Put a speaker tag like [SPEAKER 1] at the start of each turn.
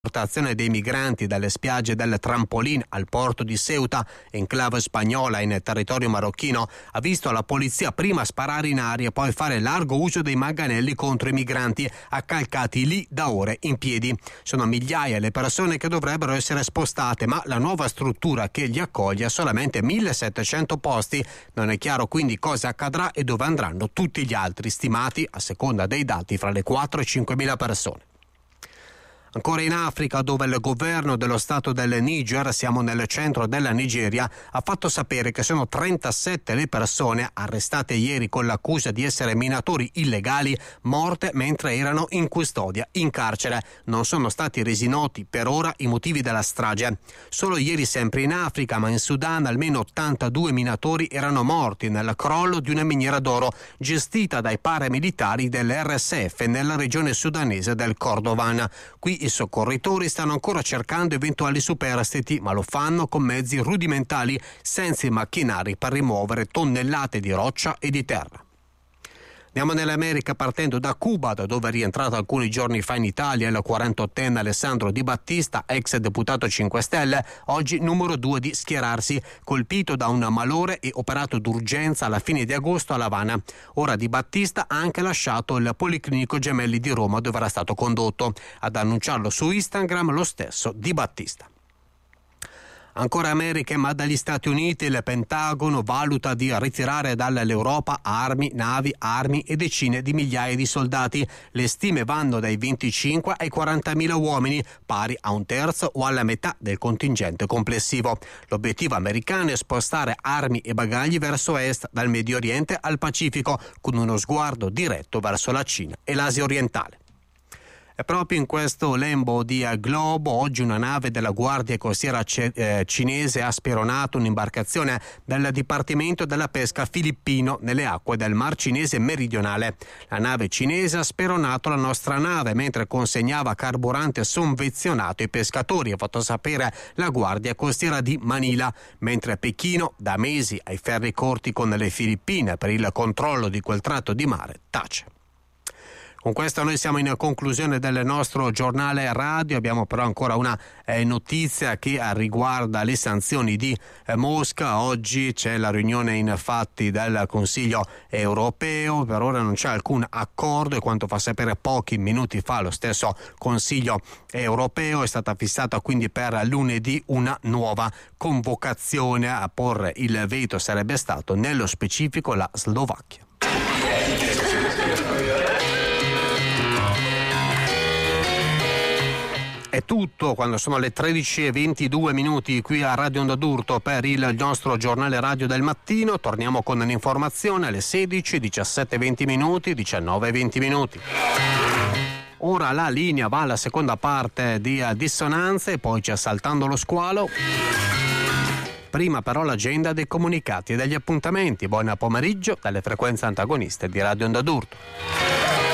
[SPEAKER 1] deportazione dei migranti dalle spiagge del Trampolin al porto di Ceuta, enclave spagnola in territorio marocchino, ha visto la polizia prima sparare in aria e poi fare largo uso dei manganelli contro i migranti accalcati lì da ore in piedi. Sono migliaia le persone che dovrebbero essere spostate, ma la nuova struttura che li accoglie ha solamente 1700 posti. Non è chiaro quindi cosa accadrà e dove andranno tutti gli altri, stimati a seconda dei dati fra le 4 e 5.000 persone. Ancora in Africa, dove il governo dello stato del Niger, siamo nel centro della Nigeria, ha fatto sapere che sono 37 le persone arrestate ieri con l'accusa di essere minatori illegali morte mentre erano in custodia in carcere. Non sono stati resi noti per ora i motivi della strage. Solo ieri, sempre in Africa, ma in Sudan, almeno 82 minatori erano morti nel crollo di una miniera d'oro gestita dai paramilitari dell'RSF nella regione sudanese del Kordovan. Qui i soccorritori stanno ancora cercando eventuali superstiti, ma lo fanno con mezzi rudimentali, senza i macchinari per rimuovere tonnellate di roccia e di terra. Andiamo nell'America partendo da Cuba, da dove è rientrato alcuni giorni fa in Italia il 48enne Alessandro Di Battista, ex deputato 5 Stelle, oggi numero 2 di schierarsi, colpito da un malore e operato d'urgenza alla fine di agosto a L'Avana. Ora Di Battista ha anche lasciato il Policlinico Gemelli di Roma, dove era stato condotto. Ad annunciarlo su Instagram lo stesso Di Battista. Ancora America, ma dagli Stati Uniti il Pentagono valuta di ritirare dall'Europa armi, navi, armi e decine di migliaia di soldati. Le stime vanno dai 25 ai 40.000 uomini, pari a un terzo o alla metà del contingente complessivo. L'obiettivo americano è spostare armi e bagagli verso est, dal Medio Oriente al Pacifico, con uno sguardo diretto verso la Cina e l'Asia orientale. E proprio in questo lembo di globo, oggi una nave della Guardia Costiera cinese ha speronato un'imbarcazione del Dipartimento della Pesca filippino nelle acque del Mar Cinese meridionale. La nave cinese ha speronato la nostra nave mentre consegnava carburante sovvenzionato ai pescatori, ha fatto sapere la Guardia Costiera di Manila, mentre Pechino, da mesi ai ferri corti con le Filippine per il controllo di quel tratto di mare, tace. Con questo noi siamo in conclusione del nostro giornale radio. Abbiamo però ancora una notizia che riguarda le sanzioni di Mosca. Oggi c'è la riunione infatti del Consiglio europeo. Per ora non c'è alcun accordo e quanto fa sapere pochi minuti fa lo stesso Consiglio europeo. È stata fissata quindi per lunedì una nuova convocazione. A porre il veto sarebbe stato nello specifico la Slovacchia. È tutto quando sono le 13:22 qui a Radio Onda d'Urto per il nostro giornale radio del mattino. Torniamo con l'informazione alle 16, 17:20, 19:20. Ora la linea va alla seconda parte di Dissonanze e poi c'è Saltando lo Squalo. Prima però l'agenda dei comunicati e degli appuntamenti. Buon pomeriggio dalle frequenze antagoniste di Radio Onda d'Urto.